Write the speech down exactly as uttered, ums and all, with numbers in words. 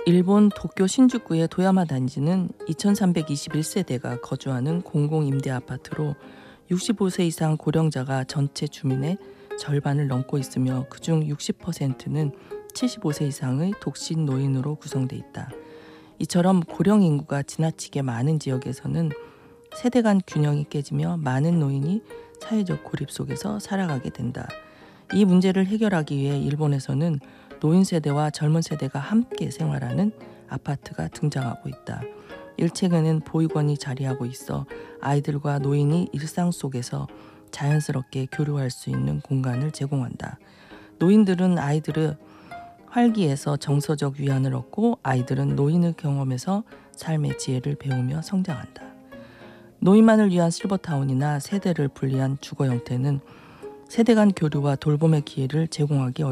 일본 도쿄 신주쿠의 도야마 단지는 이천삼백이십일 세대가 거주하는 공공임대 아파트로 육십오 세 이상 고령자가 전체 주민의 절반을 넘고 있으며 그중 육십 퍼센트는 칠십오 세 이상의 독신 노인으로 구성돼 있다. 이처럼 고령 인구가 지나치게 많은 지역에서는 세대 간 균형이 깨지며 많은 노인이 사회적 고립 속에서 살아가게 된다. 이 문제를 해결하기 위해 일본에서는 노인 세대와 젊은 세대가 함께 생활하는 아파트가 등장하고 있다. 일층에는 보육원이 자리하고 있어 아이들과 노인이 일상 속에서 자연스럽게 교류할 수 있는 공간을 제공한다. 노인들은 아이들의 활기에서 정서적 위안을 얻고 아이들은 노인의 경험에서 삶의 지혜를 배우며 성장한다. 노인만을 위한 실버타운이나 세대를 분리한 주거 형태는 세대 간 교류와 돌봄의 기회를 제공하기 어렵다.